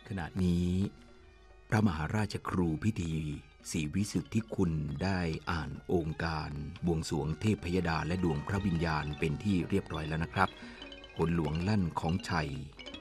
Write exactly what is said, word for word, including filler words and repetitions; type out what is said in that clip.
ขณะนี้พระมหาราชครูพิธีศรีวิสุทธิคุณได้อ่านองค์การบวงสรวงเทพยดาและดวงพระวิญญาณเป็นที่เรียบร้อยแล้วนะครับหนหลวงลั่นของชัย